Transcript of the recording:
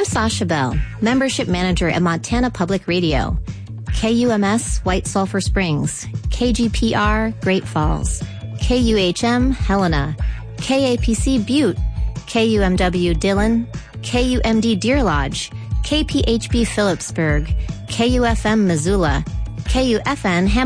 Sasha Bell, Membership Manager at Montana Public Radio, KUMS White Sulphur Springs, KGPR Great Falls, KUHM Helena, KAPC Butte, KUMW Dillon, KUMD Deer Lodge, KPHB Phillipsburg, KUFM Missoula, KUFN Hamilton,